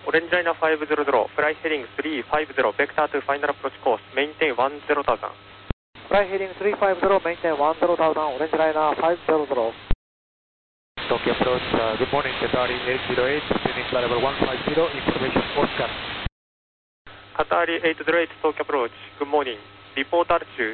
オレンジライナー500、フライヘディング350、ベクターto final approach course, maintain 10,000. Fly heading 350, maintain 10,000, orange liner 500. Tokyo approach, good morning, Qatari 808, Peninsula level 150, information Oscar. Qatari 808, Tokyo approach, good morning. Report altitude